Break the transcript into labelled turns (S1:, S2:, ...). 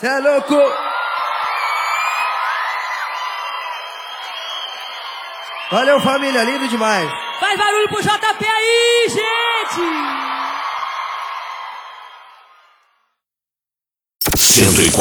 S1: Cê é louco. Valeu, família, lindo demais.
S2: Faz barulho pro JP aí, gente!
S3: 104,9